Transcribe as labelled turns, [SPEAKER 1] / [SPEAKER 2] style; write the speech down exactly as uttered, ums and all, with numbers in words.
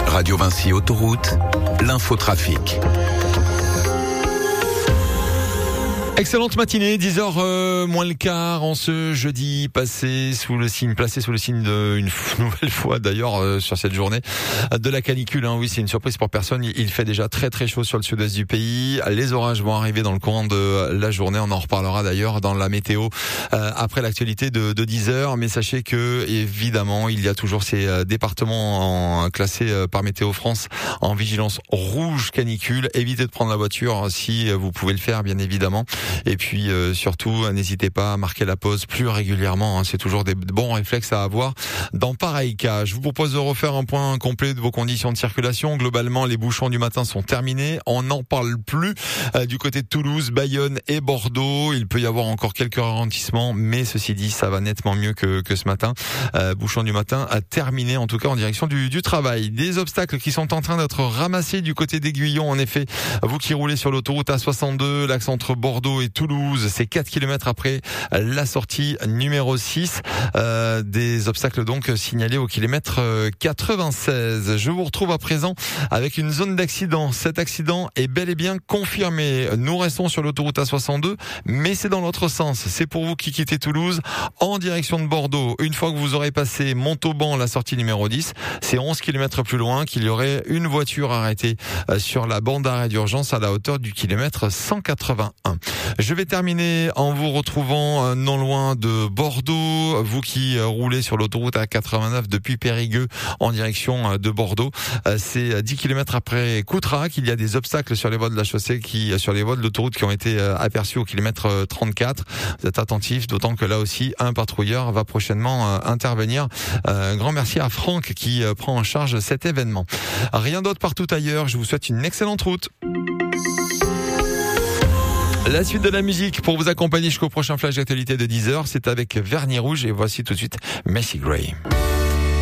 [SPEAKER 1] Radio Vinci Autoroute, l'infotrafic.
[SPEAKER 2] Excellente matinée, dix heures euh, moins le quart en ce jeudi, passé sous le signe, placé sous le signe de une nouvelle fois d'ailleurs euh, sur cette journée de la canicule. Hein. Oui, c'est une surprise pour personne. Il fait déjà très très chaud sur le sud-ouest du pays. Les orages vont arriver dans le courant de la journée. On en reparlera d'ailleurs dans la météo euh, après l'actualité de, de dix heures. Mais sachez que évidemment, il y a toujours ces euh, départements en, classés euh, par Météo France en vigilance rouge canicule. Évitez de prendre la voiture si vous pouvez le faire, bien évidemment. Et puis euh, surtout, n'hésitez pas à marquer la pause plus régulièrement. Hein, c'est toujours des bons réflexes à avoir dans pareil cas. Je vous propose de refaire un point complet de vos conditions de circulation. Globalement, les bouchons du matin sont terminés. On n'en parle plus euh, du côté de Toulouse, Bayonne et Bordeaux. Il peut y avoir encore quelques ralentissements, mais ceci dit, ça va nettement mieux que, que ce matin. Euh, bouchons du matin à terminer, en tout cas en direction du, du travail. Des obstacles qui sont en train d'être ramassés du côté d'Aiguillon. En effet, vous qui roulez sur l'autoroute A soixante-deux, l'axe entre Bordeaux et Toulouse, c'est quatre kilomètres après la sortie numéro six. Euh, des obstacles donc signalés au kilomètre quatre-vingt-seize. Je vous retrouve à présent avec une zone d'accident. Cet accident est bel et bien confirmé. Nous restons sur l'autoroute A soixante-deux, mais c'est dans l'autre sens. C'est pour vous qui quittez Toulouse en direction de Bordeaux. Une fois que vous aurez passé Montauban, la sortie numéro dix, c'est onze kilomètres plus loin qu'il y aurait une voiture arrêtée sur la bande d'arrêt d'urgence à la hauteur du kilomètre cent quatre-vingt-un. Je vais terminer en vous retrouvant non loin de Bordeaux. Vous qui roulez sur l'autoroute A quatre-vingt-neuf depuis Périgueux en direction de Bordeaux, c'est dix kilomètres après Coutras qu'il y a des obstacles sur les voies de la chaussée, qui, sur les voies de l'autoroute qui ont été aperçus au kilomètre trente-quatre. Vous êtes attentifs, d'autant que là aussi, un patrouilleur va prochainement intervenir. Un grand merci à Franck qui prend en charge cet événement. Rien d'autre partout ailleurs. Je vous souhaite une excellente route. La suite de la musique pour vous accompagner jusqu'au prochain flash d'actualité de dix heures, c'est avec Vernis Rouge et voici tout de suite Macy Gray.